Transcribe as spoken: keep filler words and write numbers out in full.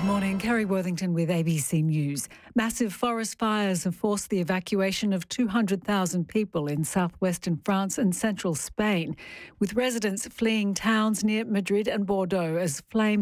Morning, Kerry Worthington with A B C News. Massive forest fires have forced the evacuation of two hundred thousand people in southwestern France and central Spain, with residents fleeing towns near Madrid and Bordeaux as flames